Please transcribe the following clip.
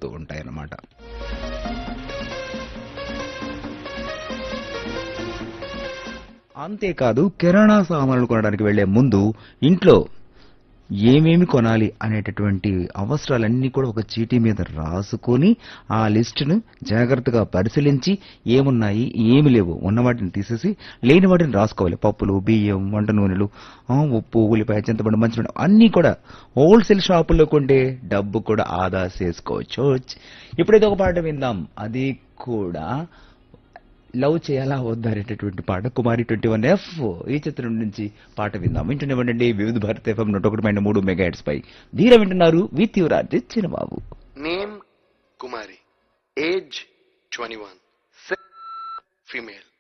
అవుతూ ఉంటాయన్నమాట. అంతేకాదు కిరాణా సామాన్లు కొనడానికి వెళ్లే ముందు ఇంట్లో ఏమేమి కొనాలి అనేటటువంటి అవసరాలన్నీ కూడా ఒక చీటీ మీద రాసుకొని ఆ లిస్టును జాగ్రత్తగా పరిశీలించి ఏమున్నాయి ఏమి లేవు ఉన్న వాటిని తీసేసి లేని వాటిని రాసుకోవాలి. పప్పులు, బియ్యం, వంట నూనెలు, ఉప్పు, ఉల్లిపాయ, చింతపండు, మంచిమిరపకాయ అన్నీ కూడా హోల్సేల్ షాపుల్లో కొంటే డబ్బు కూడా ఆదా చేసుకోవచ్చు. ఇప్పుడైతే ఒక పాట విందాం. అది కూడా లవ్ చేయాలా వద్దా అనేటటువంటి పాట. కుమారి 21F ఈ చిత్రం నుంచి పాట విందాం. వింటున్నామండి వివిధ భారత FM 101.3 మెగాహెర్ట్జ్ పై. ధీర వింటున్నారు with Yuvraj Chinnababu. Name Kumari, age 21, sex female.